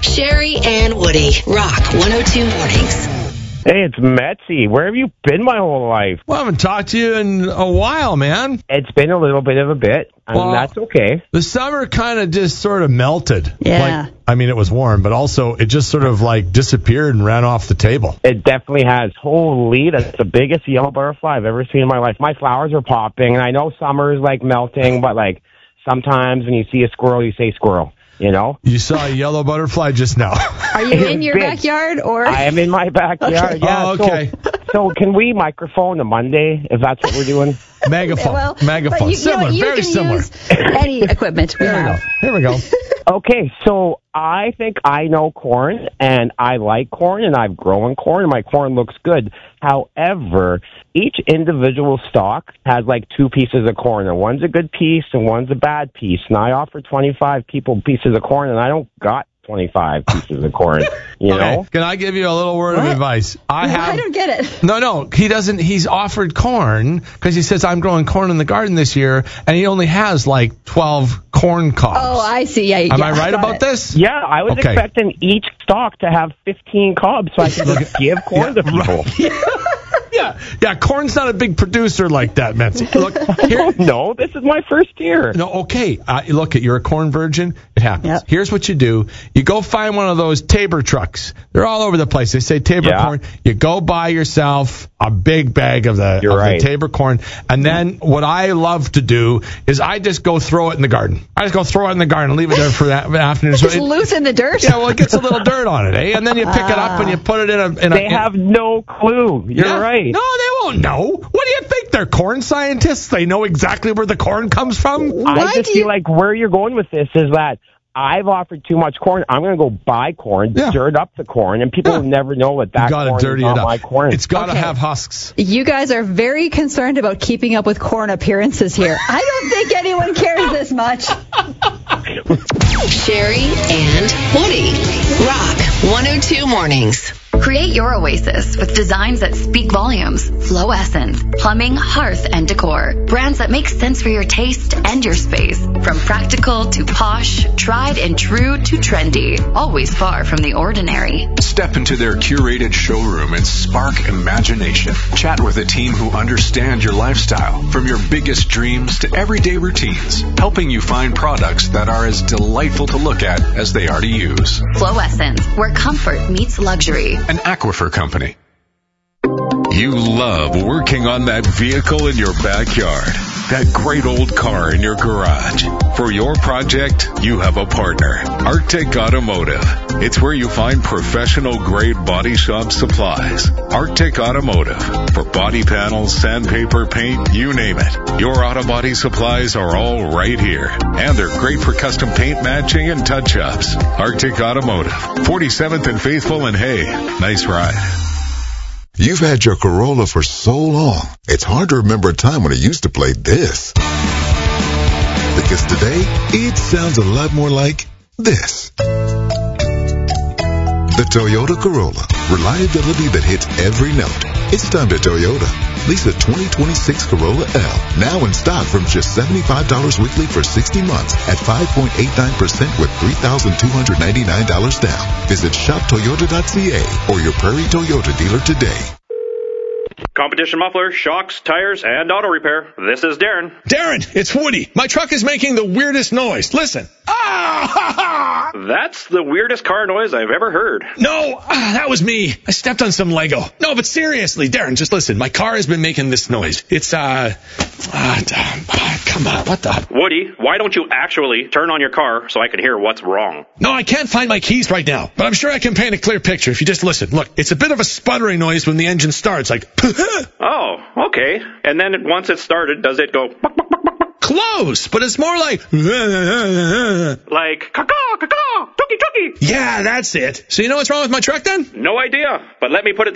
Sherry and Woody, Rock 102 Mornings. Hey, it's Metzi. Where have you been my whole life? Well, I haven't talked to you in a while, man. It's been a little bit of a bit, and that's okay. The summer kind of just sort of melted. Yeah. It was warm, but also it just sort of disappeared and ran off the table. It definitely has. Holy, that's the biggest yellow butterfly I've ever seen in my life. My flowers are popping, and I know summer is melting, but sometimes when you see a squirrel, you say squirrel. You know? You saw a yellow butterfly just now. Are you in your backyard or? I am in my backyard. Okay. Yeah. Oh, okay. So can we microphone a Monday if that's what we're doing? Megaphone. Megaphone. You Similar. you Very can similar. Use any equipment we have. Here we go. Okay, so I think I know corn, and I like corn, and I've grown corn, and my corn looks good. However, each individual stalk has two pieces of corn, and one's a good piece and one's a bad piece. And I offer 25 people pieces of corn, and I don't got 25 pieces of corn, you know? Can I give you a little word of advice? I don't get it. No, he doesn't. He's offered corn because he says, I'm growing corn in the garden this year, and he only has 12 corn cobs. Oh, I see. Yeah, Am I right about this? Yeah, I was expecting each stalk to have 15 cobs so I could just give corn to people. Yeah, corn's not a big producer like that, Metzi. Look, here. No, this is my first year. No, okay. Look, you're a corn virgin. It happens. Yep. Here's what you do. You go find one of those Tabor trucks. They're all over the place. They say Tabor corn. You go buy yourself a big bag of the Tabor corn. And then what I love to do is I just go throw it in the garden. I just go throw it in the garden and leave it there for that afternoon. Just loose in the dirt? Yeah, well, it gets a little dirt on it, eh? And then you pick it up and you put it in a... They have no clue. You're right. No, they won't know. What do you think? They're corn scientists. They know exactly where the corn comes from. I just feel like where you're going with this is that I've offered too much corn. I'm going to go buy corn, dirt up the corn, and people will never know what that corn is not my corn. It's got to have husks. You guys are very concerned about keeping up with corn appearances here. I don't think anyone cares this much. Sherry and Woody, Rock 102 Mornings. Create your oasis with designs that speak volumes. Flow Essence, plumbing, hearth, and decor. Brands that make sense for your taste and your space. From practical to posh, tried and true to trendy. Always far from the ordinary. Step into their curated showroom and spark imagination. Chat with a team who understand your lifestyle, from your biggest dreams to everyday routines, helping you find products that are as delightful to look at as they are to use. Flow Essence, where comfort meets luxury. An Aquifer company. You love working on that vehicle in your backyard, that great old car in your garage. For your project, you have a partner, Arctic Automotive. It's where you find professional-grade body shop supplies. Arctic Automotive. For body panels, sandpaper, paint, you name it. Your auto body supplies are all right here. And they're great for custom paint matching and touch-ups. Arctic Automotive. 47th and Faithful and Hay. Nice ride. You've had your Corolla for so long, it's hard to remember a time when it used to play this. Because today, it sounds a lot more like this. The Toyota Corolla. Reliability that hits every note. It's time to Toyota. Lease a 2026 Corolla L. Now in stock from just $75 weekly for 60 months at 5.89% with $3,299 down. Visit shoptoyota.ca or your Prairie Toyota dealer today. Competition Muffler, Shocks, Tires, and Auto Repair. This is Darren. Darren, it's Woody. My truck is making the weirdest noise. Listen. That's the weirdest car noise I've ever heard. No, that was me. I stepped on some Lego. No, but seriously, Darren, just listen. My car has been making this noise. It's, come on, what the? Woody, why don't you actually turn on your car so I can hear what's wrong? No, I can't find my keys right now, but I'm sure I can paint a clear picture if you just listen. Look, it's a bit of a sputtering noise when the engine starts, like, Oh, okay. And then once it's started, does it go... Close, but it's more like... Like, caw-caw, caw-caw, tookie, tookie. Yeah, that's it. So you know what's wrong with my truck then? No idea, but let me put it